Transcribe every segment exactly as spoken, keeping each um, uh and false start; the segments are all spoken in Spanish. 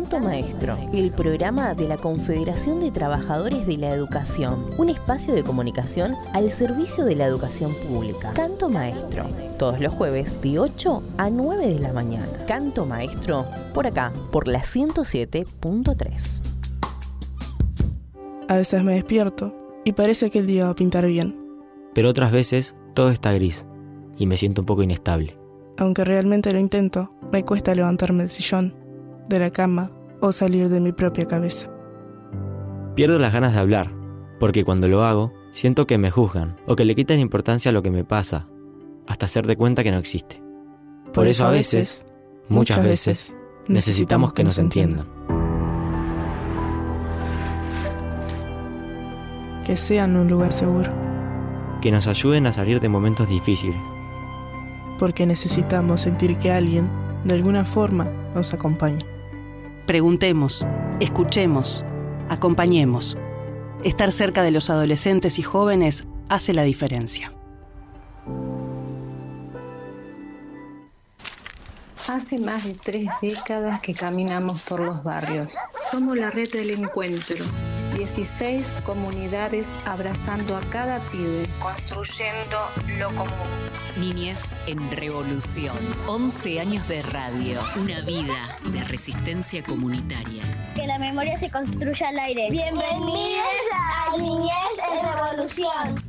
Canto Maestro, el programa de la Confederación de Trabajadores de la Educación, un espacio de comunicación al servicio de la educación pública. Canto Maestro, todos los jueves de ocho a nueve de la mañana. Canto Maestro, por acá, por la ciento siete punto tres. A veces me despierto y parece que el día va a pintar bien. Pero otras veces todo está gris y me siento un poco inestable. Aunque realmente lo intento, me cuesta levantarme del sillón, de la cama o salir de mi propia cabeza. Pierdo las ganas de hablar, porque cuando lo hago, siento que me juzgan o que le quitan importancia a lo que me pasa, hasta hacerte cuenta que no existe. Por, Por eso a veces, muchas veces, necesitamos que nos entiendan. Que sean un lugar seguro. Que nos ayuden a salir de momentos difíciles. Porque necesitamos sentir que alguien, de alguna forma, nos acompaña. Preguntemos, escuchemos, acompañemos. Estar cerca de los adolescentes y jóvenes hace la diferencia. Hace más de tres décadas que caminamos por los barrios. Somos la red del encuentro. dieciséis comunidades abrazando a cada pibe, construyendo lo común. Niñez en Revolución. once años de radio. Una vida de resistencia comunitaria. Que la memoria se construya al aire. Bienvenidos a Niñez en Revolución.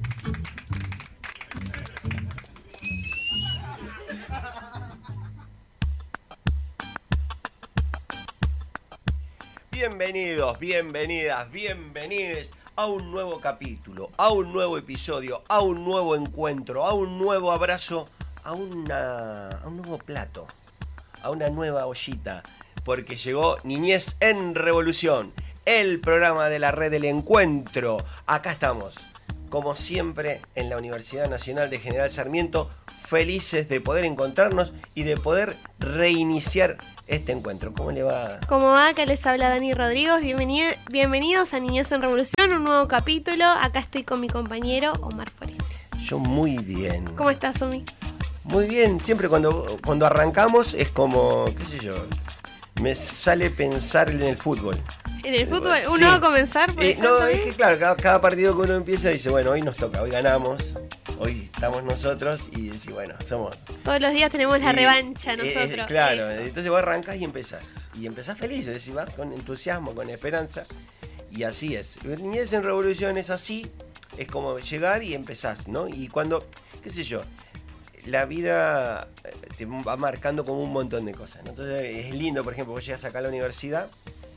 Bienvenidos, bienvenidas, bienvenides a un nuevo capítulo, a un nuevo episodio, a un nuevo encuentro, a un nuevo abrazo, a, una, a un nuevo plato, a una nueva ollita, porque llegó Niñez en Revolución, el programa de la red del encuentro. Acá estamos, como siempre, en la Universidad Nacional de General Sarmiento, felices de poder encontrarnos y de poder reiniciar este encuentro. ¿Cómo le va? ¿Cómo va? Acá les habla Dani Rodríguez. Bienvenido, bienvenidos a Niñez en Revolución, un nuevo capítulo. Acá estoy con mi compañero Omar Foresti. Yo muy bien. ¿Cómo estás, Omi? Muy bien. Siempre cuando, cuando arrancamos es como, qué sé yo, me sale pensar en el fútbol. ¿En el fútbol? Sí. ¿Uno va a comenzar? Eh, no, también? Es que claro, cada, cada partido que uno empieza dice, bueno, hoy nos toca, hoy ganamos. Hoy estamos nosotros y decís, bueno, somos... Todos los días tenemos la eh, revancha nosotros. Eh, claro, eso. Entonces vos arrancás y empezás. Y empezás feliz, decís, vas con entusiasmo, con esperanza. Y así es. Niñez en Revolución es así, es como llegar y empezás, ¿no? Y cuando, qué sé yo, la vida te va marcando como un montón de cosas, ¿no? Entonces es lindo, por ejemplo, vos llegas acá a la universidad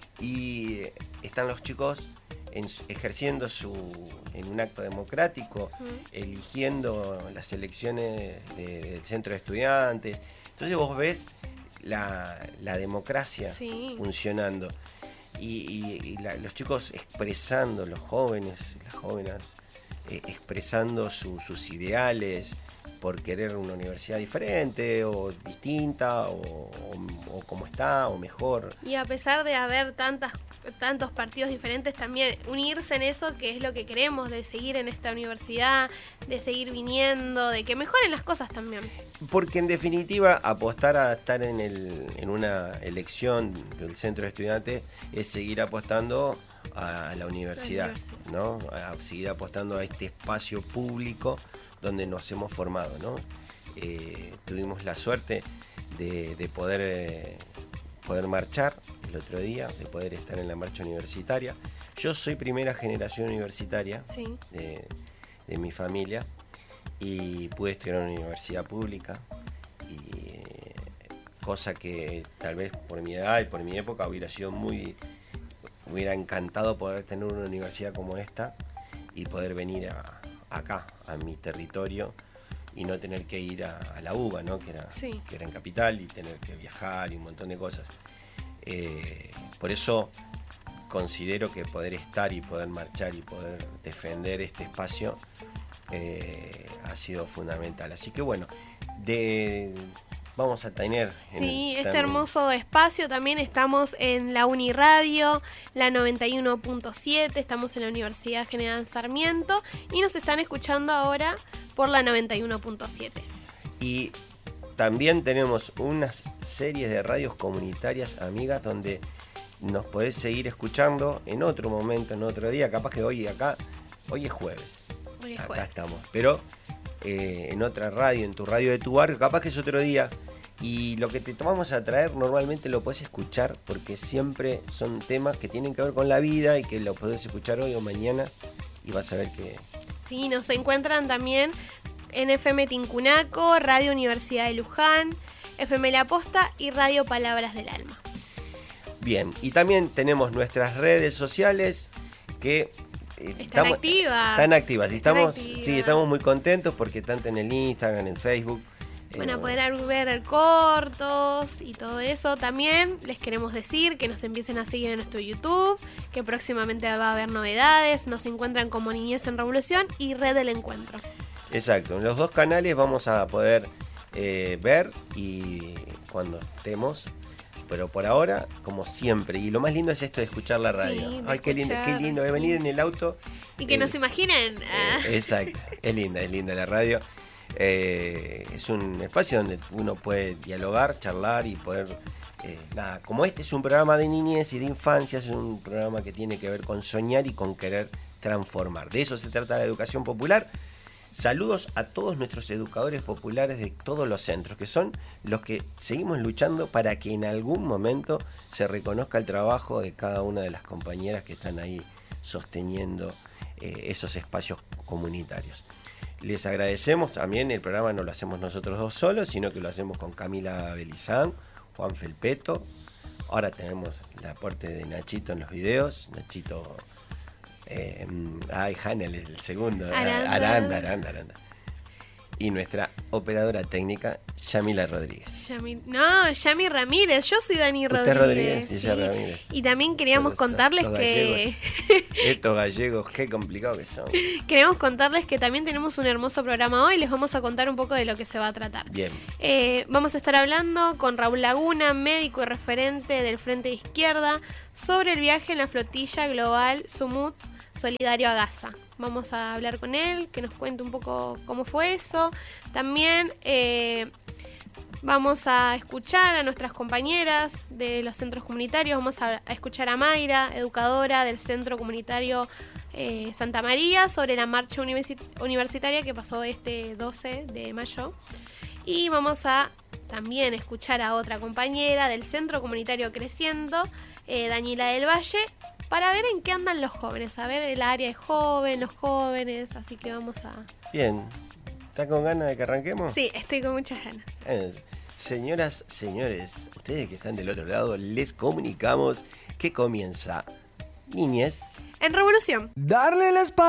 y están los chicos en, ejerciendo su en un acto democrático, uh-huh. eligiendo las elecciones de, del centro de estudiantes. Entonces vos ves la, la democracia sí. funcionando y, y, y la, los chicos expresando, los jóvenes, las jóvenes eh, expresando su, sus ideales por querer una universidad diferente o distinta o, o, o como está o mejor. Y a pesar de haber tantas, tantos partidos diferentes, también unirse en eso, que es lo que queremos, de seguir en esta universidad, de seguir viniendo, de que mejoren las cosas también. Porque en definitiva apostar a estar en, el, en una elección del centro de estudiantes es seguir apostando a la universidad, la universidad. ¿no? A seguir apostando a este espacio público donde nos hemos formado, ¿no? Eh, tuvimos la suerte de, de poder, eh, poder marchar el otro día, de poder estar en la marcha universitaria. Yo soy primera generación universitaria sí. de, de mi familia y pude estudiar en una universidad pública, y, eh, cosa que tal vez por mi edad y por mi época hubiera sido muy... hubiera encantado poder tener una universidad como esta y poder venir a acá, a mi territorio, y no tener que ir a, a la U B A, ¿no? que, era, sí. que era en Capital, y tener que viajar y un montón de cosas. Eh, por eso considero que poder estar y poder marchar y poder defender este espacio eh, ha sido fundamental. Así que bueno, de... vamos a tener... Sí, este también. hermoso espacio. También estamos en la Uniradio, la noventa y uno punto siete, estamos en la Universidad General Sarmiento y nos están escuchando ahora por la noventa y uno punto siete. Y también tenemos unas series de radios comunitarias amigas donde nos podés seguir escuchando en otro momento, en otro día. Capaz que hoy acá, hoy es jueves. Hoy es acá jueves. estamos. Pero eh, en otra radio, en tu radio de tu barrio, capaz que es otro día. Y lo que te vamos a traer normalmente lo podés escuchar porque siempre son temas que tienen que ver con la vida y que lo podés escuchar hoy o mañana y vas a ver que... Sí, nos encuentran también en F M Tincunaco, Radio Universidad de Luján, F M La Posta y Radio Palabras del Alma. Bien, y también tenemos nuestras redes sociales que... eh, Están estamos- activas. Están activas. Y Están estamos, activas. sí, estamos muy contentos porque tanto en el Instagram, en Facebook... Van a eh, poder ver cortos y todo eso. También les queremos decir que nos empiecen a seguir en nuestro YouTube, que próximamente va a haber novedades. Nos encuentran como Niñez en Revolución y Red del Encuentro. Exacto, en los dos canales vamos a poder eh, ver y cuando estemos, pero por ahora, como siempre, y lo más lindo es esto de escuchar la radio. Sí, de Ay, qué lindo, qué escuchar. lindo, de venir en el auto. Y que eh, nos imaginen. ah, eh, exacto, es linda, es linda la radio. Eh, es un espacio donde uno puede dialogar, charlar y poder... eh, nada, como este es un programa de niñez y de infancia, es un programa que tiene que ver con soñar y con querer transformar. De eso se trata la educación popular. Saludos a todos nuestros educadores populares de todos los centros, que son los que seguimos luchando para que en algún momento se reconozca el trabajo de cada una de las compañeras que están ahí sosteniendo eh, esos espacios comunitarios. Les agradecemos también, el programa no lo hacemos nosotros dos solos, sino que lo hacemos con Camila Belizán, Juan Felpeto. Ahora tenemos el aporte de Nachito en los videos. Nachito... Eh, ay, Hanel es el segundo. Aranda. Aranda, Aranda, Aranda. Y nuestra operadora técnica, Yamila Rodríguez. Yami- no, Yami Ramírez. Yo soy Dani Usted Rodríguez. Rodríguez y ella sí. Ramírez. Y también queríamos Todos contarles estos que... Estos gallegos, qué complicado que son. Queremos contarles que también tenemos un hermoso programa hoy. Les vamos a contar un poco de lo que se va a tratar. Bien. Eh, vamos a estar hablando con Raúl Laguna, médico y referente del Frente de Izquierda, sobre el viaje en la flotilla global Sumut Solidario a Gaza. Vamos a hablar con él, que nos cuente un poco cómo fue eso. También eh, vamos a escuchar a nuestras compañeras de los centros comunitarios. Vamos a, a escuchar a Mayra, educadora del Centro Comunitario eh, Santa María, sobre la marcha universi- universitaria que pasó este doce de mayo. Y vamos a también escuchar a otra compañera del Centro Comunitario Creciendo, eh, Daniela del Valle, para ver en qué andan los jóvenes, a ver el área de joven, los jóvenes, así que vamos a... Bien. ¿Está con ganas de que arranquemos? Sí, estoy con muchas ganas. Eh, señoras, señores, ustedes que están del otro lado, les comunicamos que comienza Niñez En Revolución. Darle la espalda.